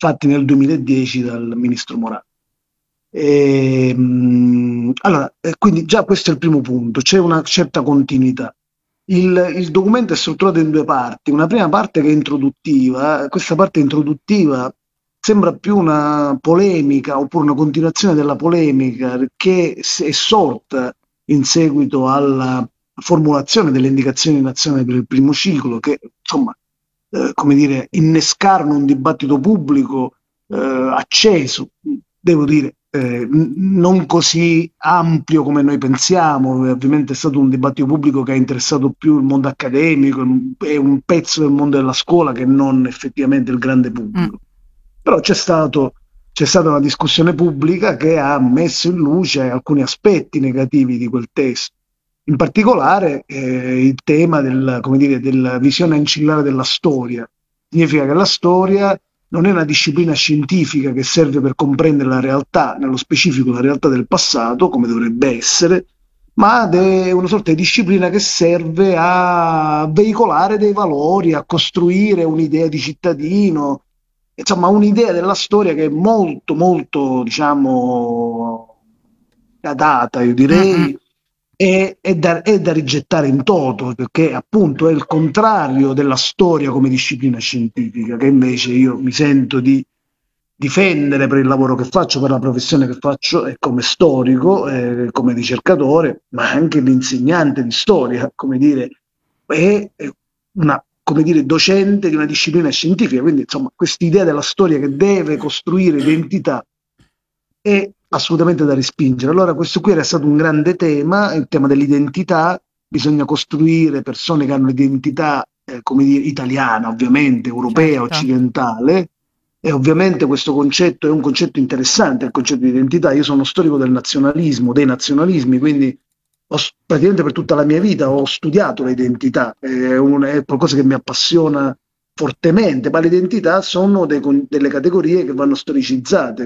fatti nel 2010 dal ministro Moratti. Allora, quindi già questo è il primo punto, c'è una certa continuità. Il documento è strutturato in due parti, una prima parte che è introduttiva, questa parte introduttiva sembra più una polemica oppure una continuazione della polemica che è sorta in seguito alla formulazione delle indicazioni nazionali per il primo ciclo, che insomma, come dire, innescarono un dibattito pubblico acceso, devo dire, non così ampio come noi pensiamo, ovviamente è stato un dibattito pubblico che ha interessato più il mondo accademico e un pezzo del mondo della scuola che non effettivamente il grande Mm. pubblico. Però c'è stata una discussione pubblica che ha messo in luce alcuni aspetti negativi di quel testo, in particolare il tema come dire, della visione ancillare della storia. Significa che la storia non è una disciplina scientifica che serve per comprendere la realtà, nello specifico la realtà del passato, come dovrebbe essere, ma è una sorta di disciplina che serve a veicolare dei valori, a costruire un'idea di cittadino, insomma un'idea della storia che è molto, molto, diciamo, datata, io Mm, mm. direi, è da rigettare in toto, perché appunto è il contrario della storia come disciplina scientifica, che invece io mi sento di difendere per il lavoro che faccio, per la professione che faccio e come storico, come ricercatore, ma anche l'insegnante di storia, come dire, è una come dire, docente di una disciplina scientifica, quindi insomma quest'idea della storia che deve costruire identità è assolutamente da respingere. Allora questo qui era stato un grande tema, il tema dell'identità, bisogna costruire persone che hanno l'identità, come dire, italiana, ovviamente, europea, Certo. occidentale, e ovviamente questo concetto è un concetto interessante, il concetto di identità. Io sono storico del nazionalismo, dei nazionalismi, quindi praticamente per tutta la mia vita ho studiato l'identità, è qualcosa che mi appassiona fortemente, ma le identità sono delle categorie che vanno storicizzate,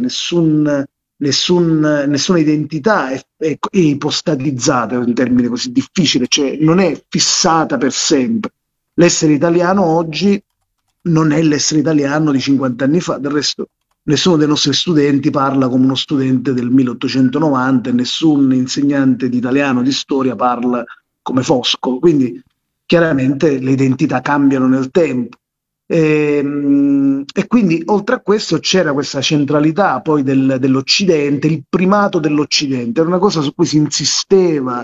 nessuna identità è ipostatizzata, è un termine così difficile, cioè non è fissata per sempre. L'essere italiano oggi non è l'essere italiano di 50 anni fa, del resto nessuno dei nostri studenti parla come uno studente del 1890 e nessun insegnante di italiano, di storia parla come Foscolo, quindi chiaramente le identità cambiano nel tempo. E quindi oltre a questo c'era questa centralità poi dell'Occidente, il primato dell'Occidente, era una cosa su cui si insisteva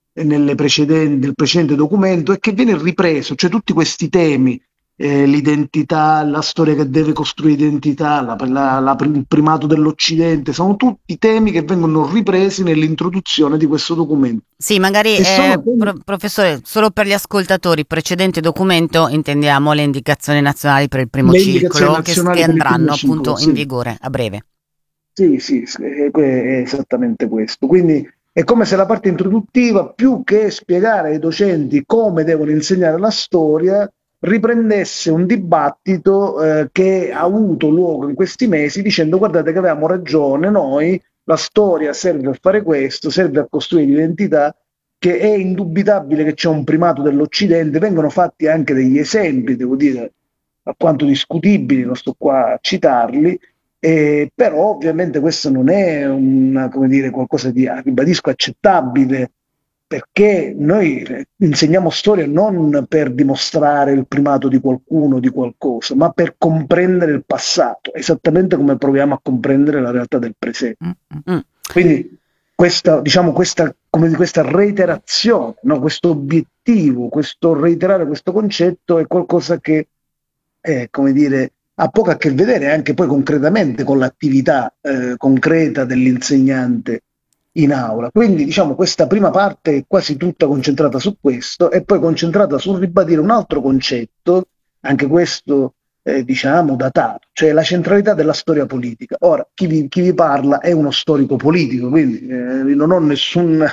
nel precedente documento e che viene ripreso, cioè tutti questi temi, l'identità, la storia che deve costruire identità, il primato dell'Occidente, sono tutti temi che vengono ripresi nell'introduzione di questo documento. Sì, magari, E sono temi. professore, solo per gli ascoltatori, precedente documento intendiamo le indicazioni nazionali per il primo Le indicazioni ciclo nazionali che per il primo andranno ciclo, appunto in sì. vigore a breve. Sì, sì, sì, è esattamente questo. Quindi è come se la parte introduttiva, più che spiegare ai docenti come devono insegnare la storia, riprendesse un dibattito che ha avuto luogo in questi mesi dicendo guardate che avevamo ragione noi, la storia serve a fare questo, serve a costruire l'identità, che è indubitabile che c'è un primato dell'Occidente, vengono fatti anche degli esempi, devo dire, alquanto discutibili, non sto qua a citarli, però ovviamente questo non è come dire, qualcosa di, ribadisco, accettabile, perché noi insegniamo storia non per dimostrare il primato di qualcuno o di qualcosa, ma per comprendere il passato, esattamente come proviamo a comprendere la realtà del presente. Mm, mm, mm. Quindi questa, diciamo, questa reiterazione, no? Questo obiettivo, questo reiterare questo concetto è qualcosa che, come dire, ha poco a che vedere anche poi concretamente con l'attività concreta dell'insegnante in aula. Quindi diciamo questa prima parte è quasi tutta concentrata su questo e poi concentrata sul ribadire un altro concetto, anche questo diciamo datato, cioè la centralità della storia politica. Ora, chi vi parla è uno storico politico, quindi non ho nessun,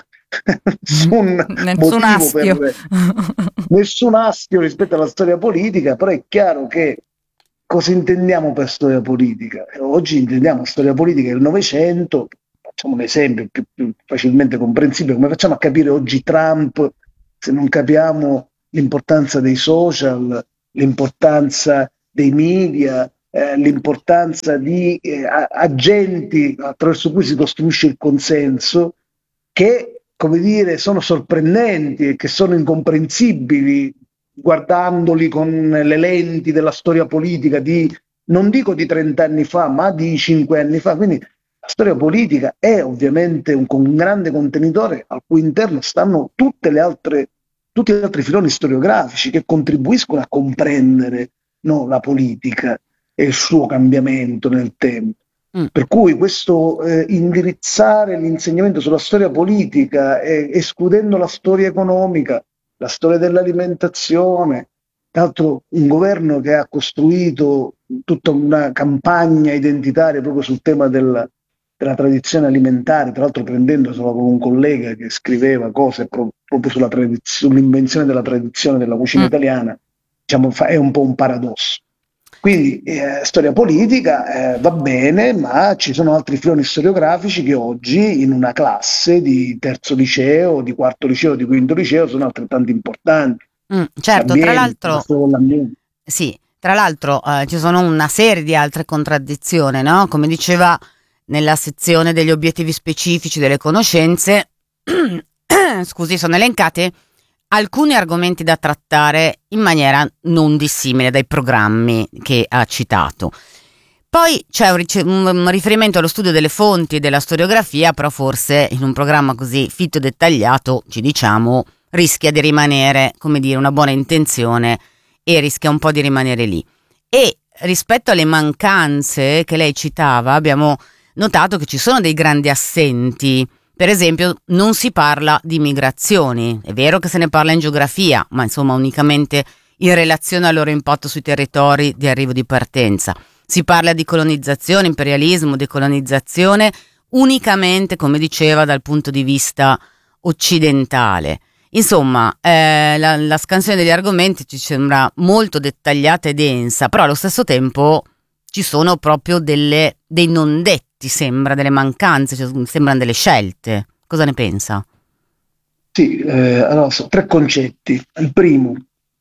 nessun Nessun motivo astio. per nessun astio rispetto alla storia politica, però è chiaro che cosa intendiamo per storia politica? Oggi intendiamo storia politica del Novecento, facciamo un esempio più facilmente comprensibile, come facciamo a capire oggi Trump se non capiamo l'importanza dei social, l'importanza dei media, l'importanza di agenti attraverso cui si costruisce il consenso, che, come dire, sono sorprendenti e che sono incomprensibili guardandoli con le lenti della storia politica di, non dico di 30 anni fa, ma di 5 anni fa. Quindi la storia politica è ovviamente un grande contenitore al cui interno stanno tutti gli altri filoni storiografici che contribuiscono a comprendere, no, la politica e il suo cambiamento nel tempo. Mm. Per cui questo indirizzare l'insegnamento sulla storia politica, escludendo la storia economica, la storia dell'alimentazione, tra l'altro un governo che ha costruito tutta una campagna identitaria proprio sul tema della tradizione alimentare, tra l'altro prendendosela con un collega che scriveva cose proprio sull'invenzione della tradizione della cucina Mm. italiana, diciamo, è un po' un paradosso. Quindi storia politica va bene, ma ci sono altri filoni storiografici che oggi in una classe di terzo liceo, di quarto liceo, di quinto liceo sono altrettanto importanti. Certo, tra L'ambiente, la l'altro, storia dell'ambiente. sì, tra l'altro ci sono una serie di altre contraddizioni, no? Come diceva nella sezione degli obiettivi specifici delle conoscenze, scusi, sono elencate alcuni argomenti da trattare in maniera non dissimile dai programmi che ha citato. Poi c'è un riferimento allo studio delle fonti e della storiografia, però forse in un programma così fitto e dettagliato, ci diciamo, rischia di rimanere, come dire, una buona intenzione e rischia un po' di rimanere lì. E rispetto alle mancanze che lei citava, abbiamo notato che ci sono dei grandi assenti. Per esempio, non si parla di migrazioni. È vero che se ne parla in geografia, ma insomma unicamente in relazione al loro impatto sui territori di arrivo e di partenza. Si parla di colonizzazione, imperialismo, decolonizzazione, unicamente, come diceva, dal punto di vista occidentale. Insomma, la scansione degli argomenti ci sembra molto dettagliata e densa, però allo stesso tempo ci sono proprio dei non detti, sembra, delle mancanze, cioè, sembrano delle scelte. Cosa ne pensa? Sì, allora, tre concetti. Il primo,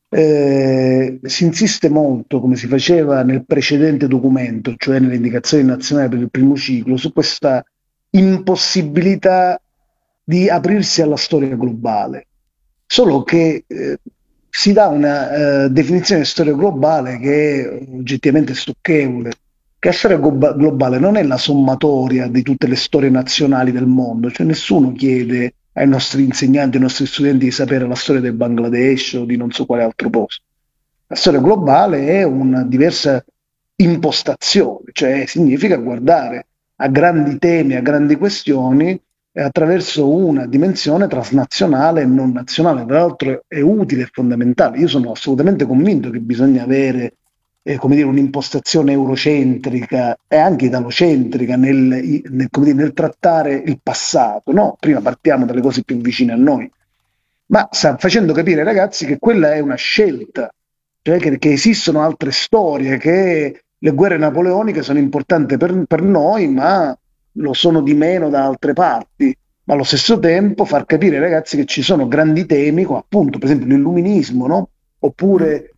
si insiste molto, come si faceva nel precedente documento, cioè nelle indicazioni nazionali per il primo ciclo, su questa impossibilità di aprirsi alla storia globale. Solo che si dà una definizione di storia globale che è oggettivamente stucchevole, che la storia globale non è la sommatoria di tutte le storie nazionali del mondo, cioè nessuno chiede ai nostri insegnanti, ai nostri studenti di sapere la storia del Bangladesh o di non so quale altro posto. La storia globale è una diversa impostazione, cioè significa guardare a grandi temi, a grandi questioni attraverso una dimensione transnazionale e non nazionale. Tra l'altro è utile e fondamentale. Io sono assolutamente convinto che bisogna avere come dire, un'impostazione eurocentrica e anche italocentrica come dire, nel trattare il passato. No? Prima partiamo dalle cose più vicine a noi, ma sta facendo capire ai ragazzi che quella è una scelta, cioè che esistono altre storie, che le guerre napoleoniche sono importanti per noi, ma lo sono di meno da altre parti. Ma allo stesso tempo far capire ai ragazzi che ci sono grandi temi, come appunto per esempio l'illuminismo, no? Mm. Oppure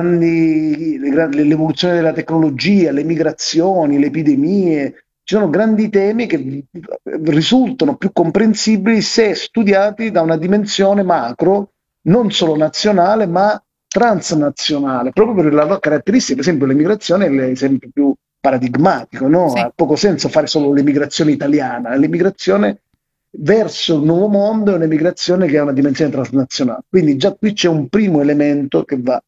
l'evoluzione della tecnologia, le migrazioni, le epidemie. Ci sono grandi temi che risultano più comprensibili se studiati da una dimensione macro, non solo nazionale, ma transnazionale, proprio per la caratteristica, per esempio l'emigrazione è l'esempio più paradigmatico, no? Sì. Ha poco senso fare solo l'emigrazione italiana, l'emigrazione verso il nuovo mondo è un'emigrazione che ha una dimensione transnazionale. Quindi già qui c'è un primo elemento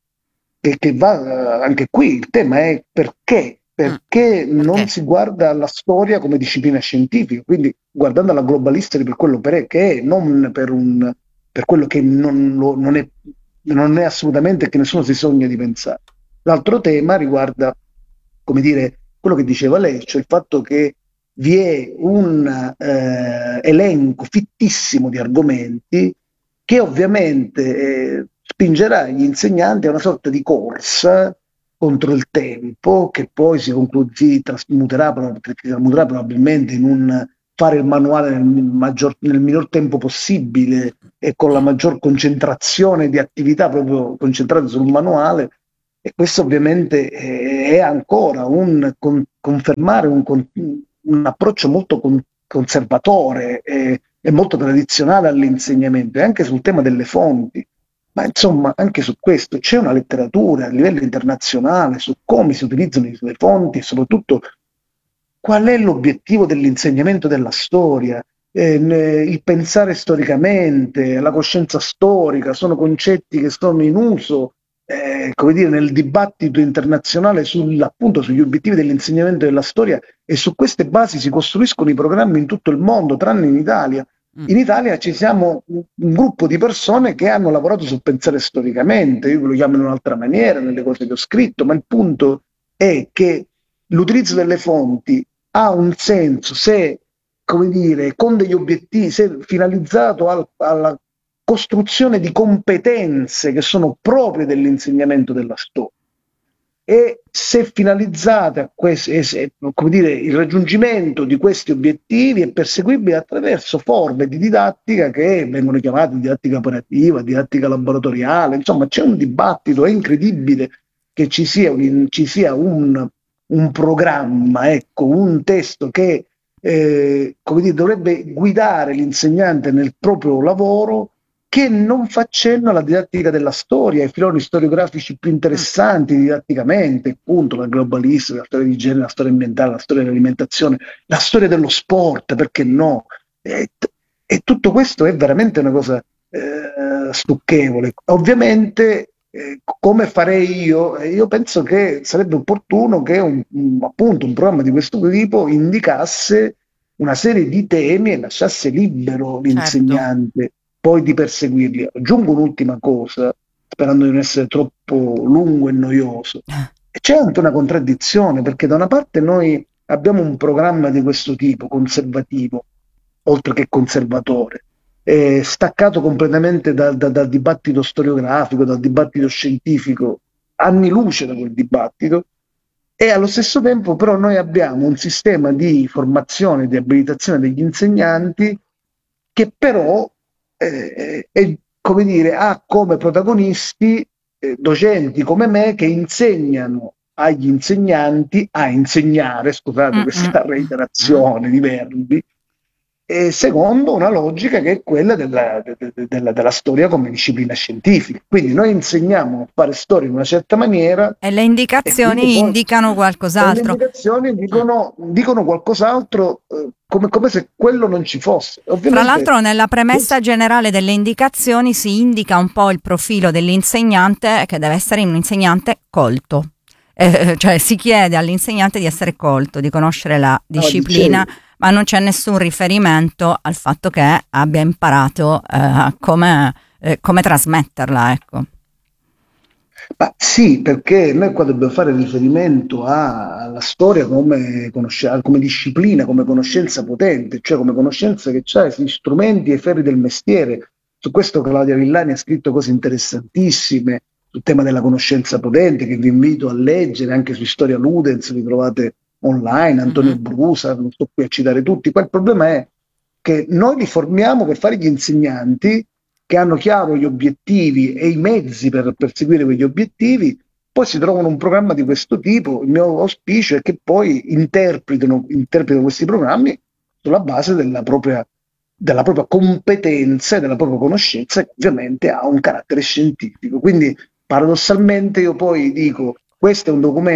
che va anche qui. Il tema è perché? Mm. Perché non Perché? si guarda alla storia come disciplina scientifica, quindi guardando alla global history per quello che è, non per quello che non è assolutamente che nessuno si sogna di pensare. L'altro tema riguarda, come dire, quello che diceva lei, cioè il fatto che vi è un elenco fittissimo di argomenti che ovviamente spingerà gli insegnanti a una sorta di corsa contro il tempo, che poi si tramuterà probabilmente in un fare il manuale nel minor tempo possibile e con la maggior concentrazione di attività proprio concentrate sul manuale, E questo ovviamente è ancora confermare un approccio molto conservatore e molto tradizionale all'insegnamento, e anche sul tema delle fonti. Ma insomma, anche su questo c'è una letteratura a livello internazionale su come si utilizzano le fonti e soprattutto qual è l'obiettivo dell'insegnamento della storia. Il pensare storicamente, la coscienza storica, sono concetti che sono in uso, come dire, nel dibattito internazionale appunto, sugli obiettivi dell'insegnamento della storia, e su queste basi si costruiscono i programmi in tutto il mondo, tranne in Italia. Mm. In Italia ci siamo un gruppo di persone che hanno lavorato sul pensare storicamente, io lo chiamo in un'altra maniera nelle cose che ho scritto, ma il punto è che l'utilizzo delle fonti ha un senso se, come dire, con degli obiettivi, se finalizzato alla costruzione di competenze che sono proprie dell'insegnamento della storia, e se finalizzate a come dire, il raggiungimento di questi obiettivi è perseguibile attraverso forme di didattica che vengono chiamate didattica operativa, didattica laboratoriale, insomma c'è un dibattito, è incredibile che ci sia un programma, ecco, un testo che come dire, dovrebbe guidare l'insegnante nel proprio lavoro, che non fa cenno alla didattica della storia, ai filoni storiografici più Mm. interessanti didatticamente, appunto la globalistica, la storia di genere, la storia ambientale, la storia dell'alimentazione, la storia dello sport, perché no? E, e tutto questo è veramente una cosa stucchevole. Ovviamente, come farei io penso che sarebbe opportuno che appunto un programma di questo tipo indicasse una serie di temi e lasciasse libero Certo. l'insegnante poi di perseguirli. Aggiungo un'ultima cosa, sperando di non essere troppo lungo e noioso. E c'è anche una contraddizione, perché da una parte noi abbiamo un programma di questo tipo, conservativo, oltre che conservatore, staccato completamente dal dibattito storiografico, dal dibattito scientifico, anni luce da quel dibattito, e allo stesso tempo però noi abbiamo un sistema di formazione, di abilitazione degli insegnanti che però come dire, ha come protagonisti docenti come me che insegnano agli insegnanti a insegnare, scusate Mm, mm, questa mm. reiterazione di verbi, secondo una logica che è quella della storia come disciplina scientifica. Quindi noi insegniamo a fare storia in una certa maniera E le e quindi indicazioni poi indicano le qualcos'altro. indicazioni Mm. dicono qualcos'altro, come se quello non ci fosse. Fra Ovviamente l'altro, nella premessa generale delle indicazioni si indica un po' il profilo dell'insegnante, che deve essere un insegnante colto. Cioè si chiede all'insegnante di essere colto, di conoscere la no, disciplina, dicevo, ma non c'è nessun riferimento al fatto che abbia imparato come trasmetterla, ecco. ma sì, perché noi qua dobbiamo fare riferimento alla storia come disciplina, come conoscenza potente, cioè come conoscenza che ha gli strumenti e i ferri del mestiere. Su questo Claudia Villani ha scritto cose interessantissime sul tema della conoscenza potente, che vi invito a leggere anche su Storia Ludens, li trovate online, Antonio Mhm. Brusa, non sto qui a citare tutti. Poi il problema è che noi li formiamo per fare gli insegnanti che hanno chiaro gli obiettivi e i mezzi per perseguire quegli obiettivi, poi si trovano un programma di questo tipo. Il mio auspicio è che poi interpretino questi programmi sulla base della propria competenza e della propria conoscenza, che ovviamente ha un carattere scientifico. Quindi, paradossalmente, io poi dico: questo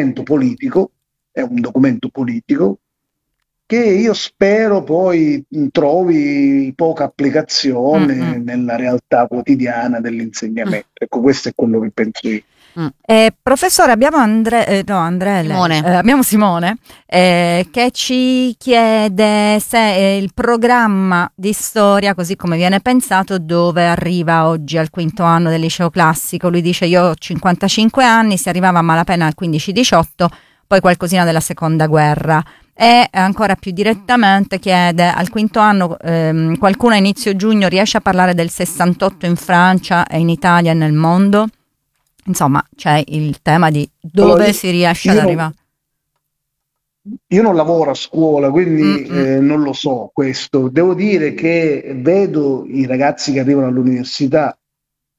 è un documento politico che io spero poi trovi poca Mm, mm. applicazione nella realtà quotidiana Mm. dell'insegnamento. Ecco, questo è quello che penso io. Mm. Professore, abbiamo no, Andrea, è lei. Simone. Abbiamo Simone che ci chiede se il programma di storia, così come viene pensato, dove arriva oggi al quinto anno del liceo classico. Lui dice: io ho 55 anni, si arrivava a malapena al 15-18, poi qualcosina della seconda guerra. E ancora più direttamente chiede: al quinto anno qualcuno a inizio giugno riesce a parlare del 68 in Francia e in Italia e nel mondo? Insomma, c'è il tema di Allora, dove si riesce ad io non, arrivare. io non lavoro a scuola, quindi Mm-mm. non lo so questo. Devo dire che vedo i ragazzi che arrivano all'università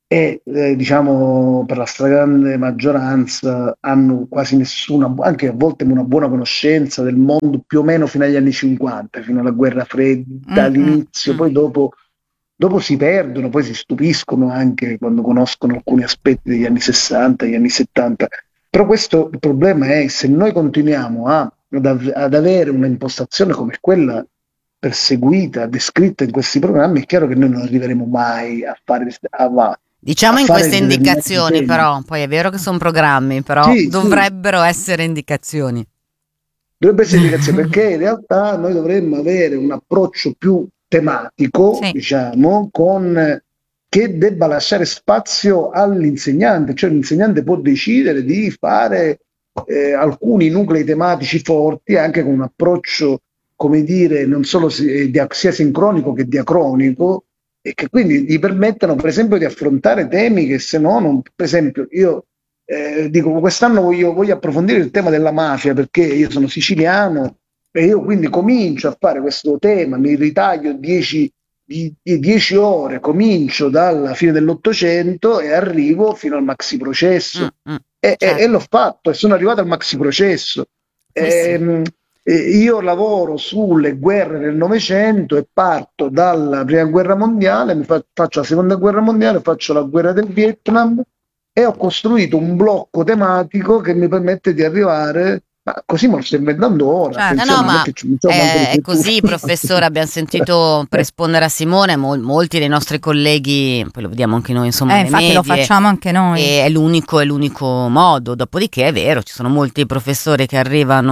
e diciamo per la stragrande maggioranza hanno quasi nessuna, anche a volte una buona conoscenza del mondo più o meno fino agli anni 50, fino alla guerra fredda all'inizio, poi dopo si perdono, poi si stupiscono anche quando conoscono alcuni aspetti degli anni 60, degli anni 70. Però questo il problema è se noi continuiamo ad avere una impostazione come quella perseguita, descritta in questi programmi, è chiaro che noi non arriveremo mai a fare, Diciamo a in fare queste determinati indicazioni, temi. però, poi è vero che sono programmi, però Sì, sì, dovrebbero essere indicazioni. dovrebbe essere indicazione perché in realtà noi dovremmo avere un approccio più tematico, Sì. diciamo, che debba lasciare spazio all'insegnante, cioè l'insegnante può decidere di fare alcuni nuclei tematici forti anche con un approccio, come dire, non solo sia sincronico che diacronico, e che quindi gli permettano, per esempio, di affrontare temi che se no, non, per esempio, io dico, quest'anno voglio approfondire il tema della mafia perché io sono siciliano e io quindi comincio a fare questo tema, mi ritaglio 10 ore, comincio dalla fine dell'Ottocento e arrivo fino al maxi processo. E Certo, l'ho fatto e sono arrivato al maxi processo. sì, sì. Io lavoro sulle guerre del Novecento e parto dalla prima guerra mondiale, faccio la seconda guerra mondiale, faccio la guerra del Vietnam e ho costruito un blocco tematico che mi permette di arrivare, ma così me lo sto inventando ora, Certo. No, attenzione, no, non è ma che non c'ho manco è riflettuto. così, professore. Abbiamo sentito per rispondere a Simone, molti dei nostri colleghi, poi lo vediamo anche noi, insomma, alle Infatti lo medie, facciamo anche noi. e è l'unico modo. Dopodiché è vero, ci sono molti professori che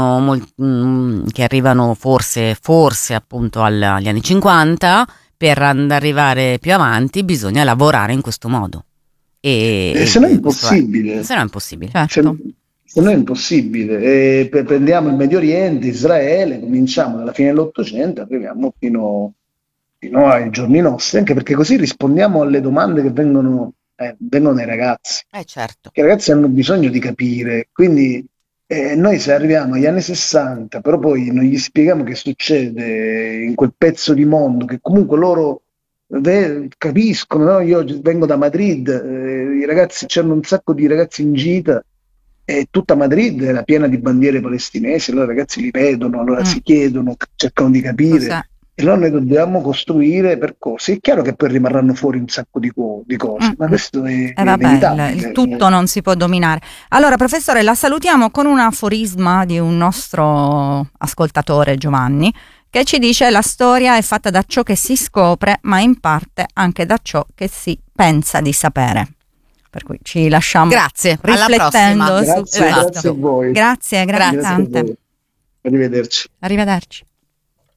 arrivano forse appunto agli anni 50, per arrivare più avanti bisogna lavorare in questo modo. Se no è Questo è, impossibile. se no è impossibile. Certo. Se no è impossibile. Prendiamo il Medio Oriente, Israele, cominciamo dalla fine dell'Ottocento, arriviamo fino ai giorni nostri, anche perché così rispondiamo alle domande che vengono dai ragazzi. Certo. Che i ragazzi hanno bisogno di capire. Quindi noi se arriviamo agli anni 60, però poi non gli spieghiamo che succede in quel pezzo di mondo, che comunque loro capiscono, no? Io vengo da Madrid, i ragazzi, c'erano un sacco di ragazzi in gita e tutta Madrid era piena di bandiere palestinesi, allora i ragazzi li vedono, allora si chiedono, cercano di capire. Cos'è? E allora noi dobbiamo costruire percorsi. È chiaro che poi rimarranno fuori un sacco di cose, ma questo è Vabbè, inevitabile. il tutto non si può dominare. Allora, professore, la salutiamo con un aforisma di un nostro ascoltatore, Giovanni, che ci dice: la storia è fatta da ciò che si scopre, ma in parte anche da ciò che si pensa di sapere. Per cui ci lasciamo Grazie, alla riflettendo prossima. su Grazie, questo. grazie a voi. Grazie Grazie a tante. voi. Arrivederci. Arrivederci.